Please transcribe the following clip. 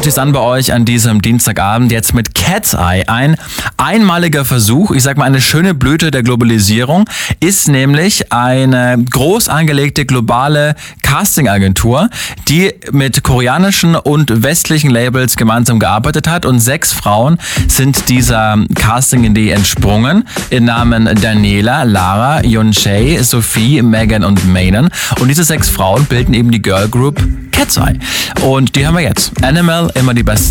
dachte ich es an bei euch an diesem Dienstagabend jetzt mit Cat's Eye. Ein einmaliger Versuch, ich sag mal eine schöne Blüte der Globalisierung, ist nämlich eine groß angelegte globale Castingagentur, die mit koreanischen und westlichen Labels gemeinsam gearbeitet hat, und 6 Frauen sind dieser Casting-Idee entsprungen, in Namen Daniela, Lara, Yoon-Chae, Sophie, Megan und Manon, und diese 6 Frauen bilden eben die Girl Group Cat's Eye. Und die haben wir jetzt. Animal, immer die besten